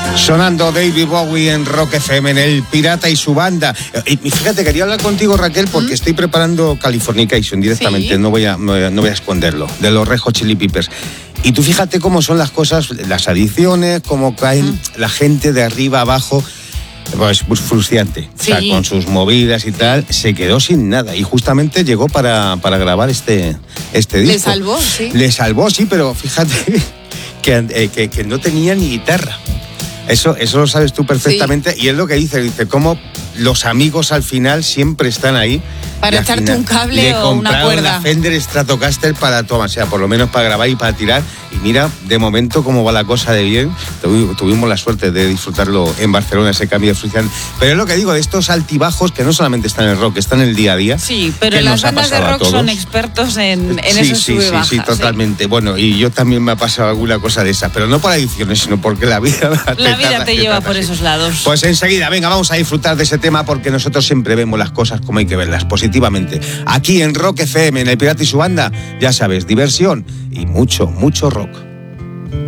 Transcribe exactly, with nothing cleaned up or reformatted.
Sonando David Bowie en Rock F M, en El Pirata y su banda. Y fíjate, quería hablar contigo, Raquel, porque ¿Mm? estoy preparando Californication directamente, ¿Sí? no, voy a, no, voy a, no voy a esconderlo, de los Red Hot Chili Peppers. Y tú fíjate cómo son las cosas, las adiciones, cómo caen ¿Mm? la gente de arriba abajo. Pues, pues frustrante, sí. O sea, con sus movidas y tal, se quedó sin nada y justamente llegó para, para grabar este, este disco. Le salvó, sí. Le salvó, sí, pero fíjate que, eh, que, que no tenía ni guitarra. Eso, eso lo sabes tú perfectamente, sí. Y es lo que dice, dice, cómo los amigos al final siempre están ahí. Para echarte final, un cable o una cuerda. La Fender Stratocaster para tomar, o sea, por lo menos para grabar y para tirar. Y mira, de momento, cómo va la cosa de bien. Tuvimos la suerte de disfrutarlo en Barcelona, ese cambio de frustración. Pero es lo que digo, de estos altibajos que no solamente están en el rock, están en el día a día. Sí, pero las bandas de rock son expertos en, en sí, esos sí, sube bajas. Sí, sí, totalmente. Sí. Bueno, y yo también me ha pasado alguna cosa de esas, pero no por adicciones, sino porque la vida... La vida te lleva por esos lados. Pues enseguida, venga, vamos a disfrutar de ese tema porque nosotros siempre vemos las cosas como hay que verlas, positivamente. Aquí en Rock F M, en El Pirata y su banda, ya sabes, diversión y mucho, mucho rock.